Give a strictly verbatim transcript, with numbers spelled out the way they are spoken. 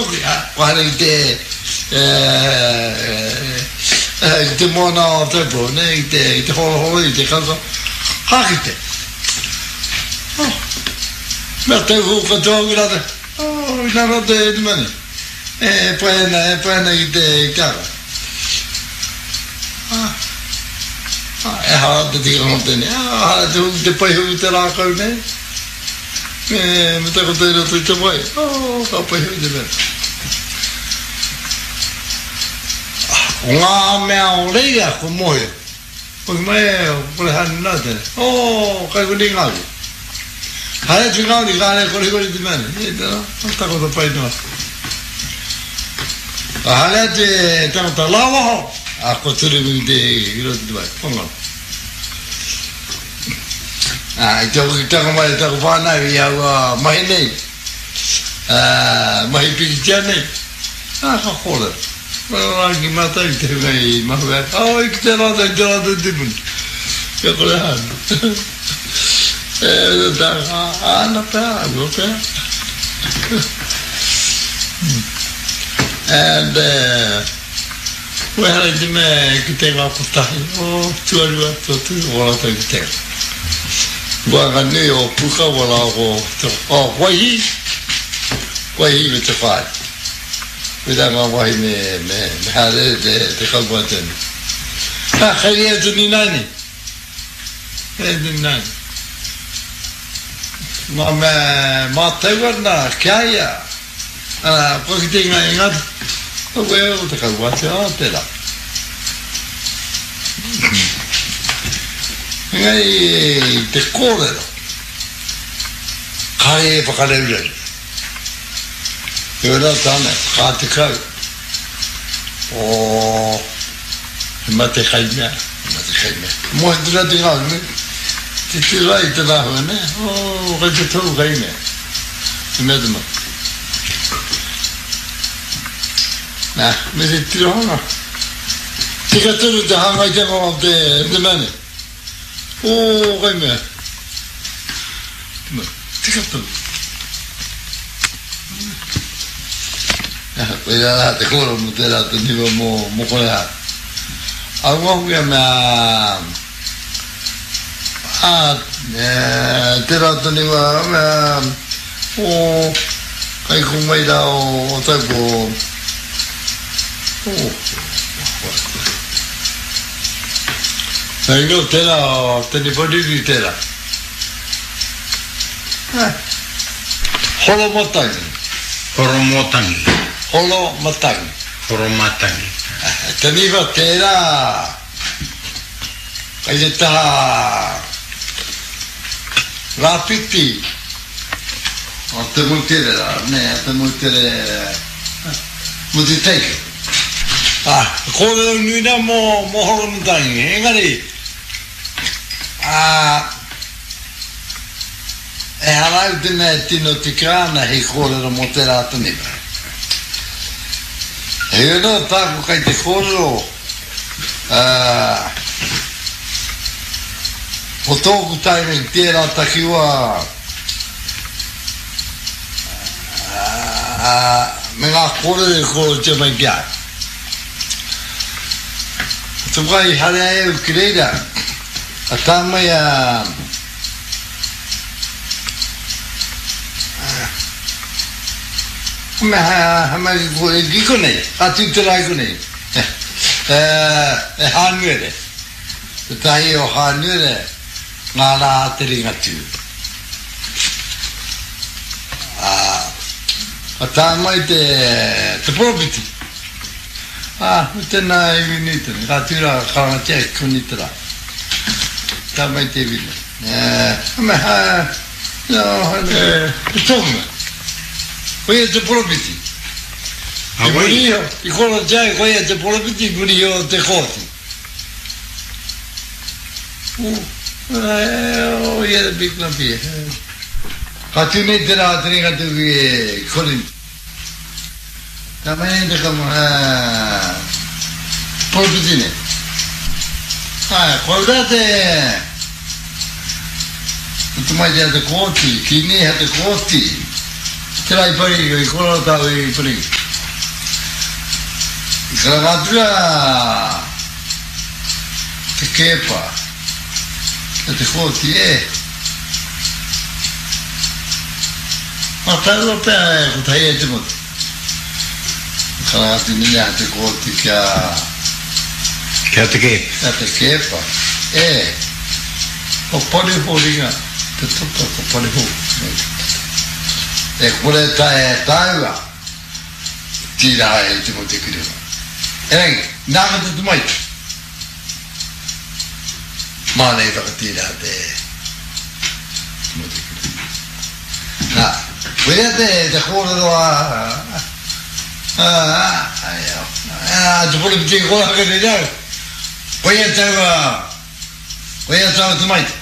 quale te te mona te bone te te ho ho te caso hakite ma te ho fatto grande oh na rote di mani e poi na poi na ite cara ah ah ha te dico non te ne ah te poi ho te la cane eh mi te ho detto tutto poi oh poi ho detto nga mea leia ko moe ko mai ko le han nada oh kai ko dinga hai tu nga ni gale ko ko di mane e no sta ko do pai no hala de ta ta lawa a ko turi de iro di vai ponga ah ito kita ko mai ta ko pa na ya wa mai nei ah mai pi jane ah ko ko Lagi mata itu gay mahal. Oh, kita ada jalan di pun. Ya kelahan. Eh, dah anak apa, apa? And well, itu mah kita ngapa tahu? Oh, cuma dua tu orang tu kita. Gua kan ni oh buka wala oh oh wahai wahai macam apa? Kita ngawai me me hale de de kalbuatan. Ah, kaya tu ni nani. Eh, ni nani. Mama, ma tawar na kaya. Ah, porque tem ingat. O eu de kalbuatan tela. Ngai te korero. Kaya pakaleu. Ora tane khatika o mate khaime mate khaime mo dra dinga ne ti ti rai te la ne o ga te to khaime medma na me ti ti ona ti ga tu de ha ga te mo de de mane o khaime ti ga tu Cuidado, te juro, mutera, te digo, mo, mo colega. Algo que me ha... Ah, eh, te la tengo, me ha... Oh, hay como ir a... O tipo... Oh, Tengo tela, te ni puedo decir tela. Holo motangi. Holo motangi. Holo matangi. Holo matangi. Teniva tera. Kaya ta. Rapiti. O te multire la, ne, te multire. Multiteke. Ah, kore nuina mo mo holo matangi. Engari. Ah. E harai tine tino tikana hei kore no motera taniva. E io non pago che ti corro o tocco time intera attacchiva me la corre con c'è mai più tu vai a lei creda a tamma ya ma ma dico ne a tutte le cose eh hanere dai o hanere ma la tringa tu ah ata mai te te probiti ah te na vinite la tura karatia kunitra ta mai te vile eh ma no eh insomma Oye, te probiti. E gurio, e quello già, oye, te probiti, gurio, te coti. Uh, oye, the big lampi. Kati ne tera tringa tu vi colin. Tamane come ah probiti ne. Ah, guardate. Tu mai già te coti, chi ne ha te coti. Trai pari, quello stavo i primi. Ikaragatula te kepa te hoti e ma talo pe ko tai te mo Ikaragatu nile te hoti kia Kia te kepa te kepa e o pole horinga te tupa ko pole ho e kore tae taewa tira e te mo te kiriwa Ereng, nāka te tumai. Māna i whakatira te tumai. Nā, wea te te kōrero a... Te pole piti kōra kare rau. Wea tau a... Wea tau tumai.